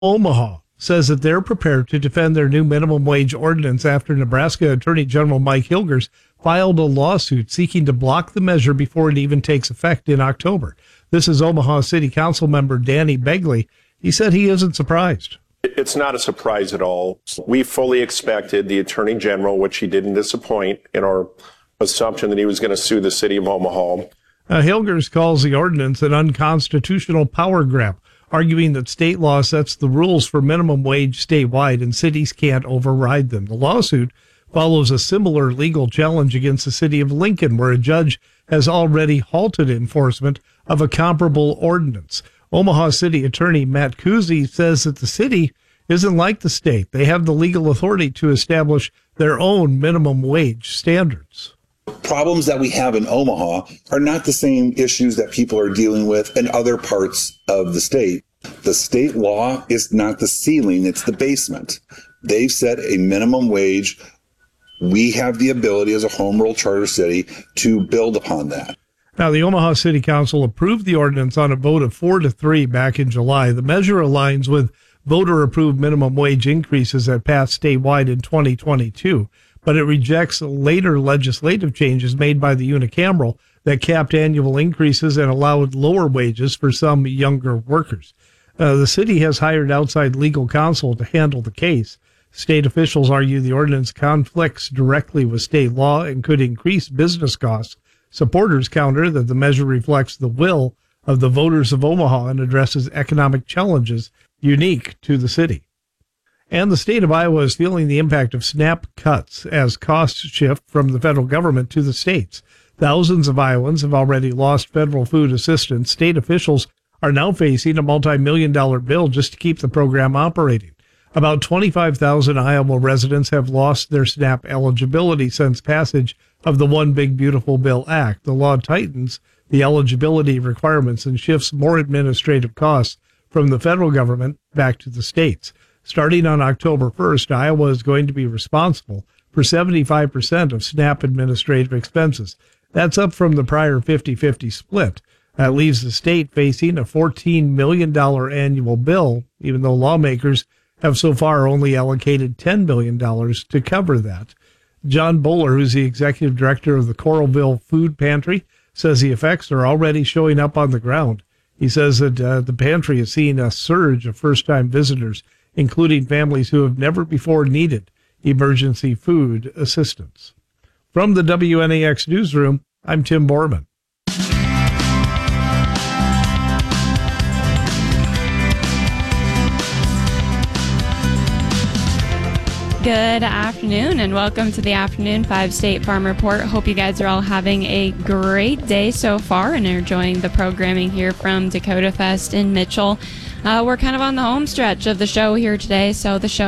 Omaha says that they're prepared to defend their new minimum wage ordinance after Nebraska Attorney General Mike Hilgers filed a lawsuit seeking to block the measure before it even takes effect in October. This is Omaha City Council member Danny Begley. He said he isn't surprised. It's not a surprise at all. We fully expected the Attorney General, which he didn't disappoint in our assumption that he was going to sue the city of Omaha. Hilgers calls the ordinance an unconstitutional power grab, arguing that state law sets the rules for minimum wage statewide and cities can't override them. The lawsuit follows a similar legal challenge against the city of Lincoln, where a judge has already halted enforcement of a comparable ordinance. Omaha City Attorney Matt Kuzy says that the city isn't like the state. They have the legal authority to establish their own minimum wage standards. Problems that we have in Omaha are not the same issues that people are dealing with in other parts of the state. The state law is not the ceiling, it's the basement. They've set a minimum wage. We have the ability as a home rule charter city to build upon that. Now, the Omaha City Council approved the ordinance on a vote of 4-3 back in July. The measure aligns with voter-approved minimum wage increases that passed statewide in 2022, but it rejects later legislative changes made by the unicameral that capped annual increases and allowed lower wages for some younger workers. The city has hired outside legal counsel to handle the case. State officials argue the ordinance conflicts directly with state law and could increase business costs. Supporters counter that the measure reflects the will of the voters of Omaha and addresses economic challenges unique to the city. And the state of Iowa is feeling the impact of SNAP cuts as costs shift from the federal government to the states. Thousands of Iowans have already lost federal food assistance. State officials are now facing a multi-million-dollar bill just to keep the program operating. About 25,000 Iowa residents have lost their SNAP eligibility since passage of the One Big Beautiful Bill Act. The law tightens the eligibility requirements and shifts more administrative costs from the federal government back to the states. Starting on October 1st, Iowa is going to be responsible for 75% of SNAP administrative expenses. That's up from the prior 50-50 split. That leaves the state facing a $14 million annual bill, even though lawmakers have so far only allocated $10 million to cover that. John Bowler, who's the executive director of the Coralville Food Pantry, says the effects are already showing up on the ground. He says that the pantry is seeing a surge of first-time visitors, including families who have never before needed emergency food assistance. From the WNAX newsroom, I'm Tim Borman. Good afternoon and welcome to the Afternoon 5 State Farm Report. Hope you guys are all having a great day so far and are enjoying the programming here from Dakota Fest in Mitchell. We're kind of on the home stretch of the show here today, so the show